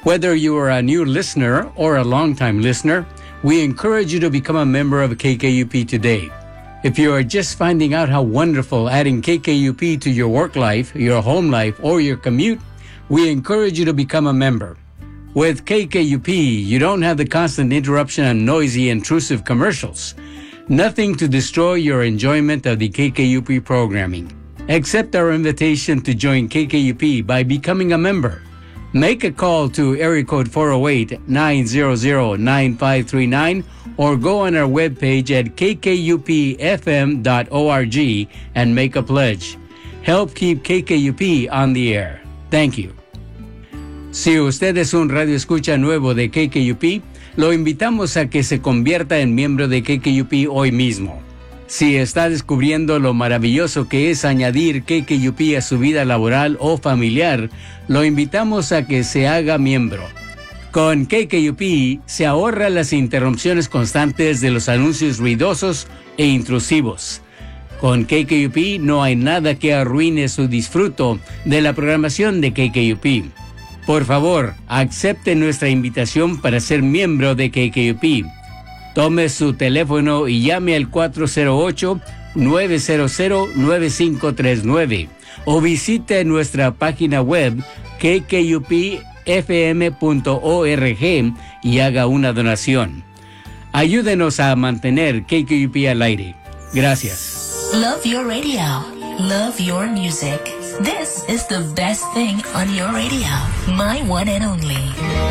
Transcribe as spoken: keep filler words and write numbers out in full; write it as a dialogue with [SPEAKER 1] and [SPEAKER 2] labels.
[SPEAKER 1] Whether you are a new listener or a longtime listener, we encourage you to become a member of K K U P today. If you are just finding out how wonderful adding K K U P to your work life, your home life, or your commute, we encourage you to become a member. With K K U P, you don't have the constant interruption and noisy, intrusive commercials. Nothing to destroy your enjoyment of the K K U P programming. Accept our invitation to join K K U P by becoming a member. Make a call to area code four oh eight, nine hundred, nine five three nine or go on our webpage at k k u p f m dot org and make a pledge. Help keep K K U P on the air. Thank you. Si usted es un radio escucha nuevo de K K U P, lo invitamos a que se convierta en miembro de K K U P hoy mismo. Si está descubriendo lo maravilloso que es añadir K K U P a su vida laboral o familiar, lo invitamos a que se haga miembro. Con K K U P se ahorra las interrupciones constantes de los anuncios ruidosos e intrusivos. Con K K U P no hay nada que arruine su disfruto de la programación de K K U P. Por favor, acepte nuestra invitación para ser miembro de K K U P. Tome su teléfono y llame al cuatro cero ocho, nueve cero cero, nueve cinco tres nueve o visite nuestra página web k k u p f m punto org y haga una donación. Ayúdenos a mantener K K U P al aire. Gracias.
[SPEAKER 2] Love your radio. Love your music. This is the best thing on your radio. My one and only.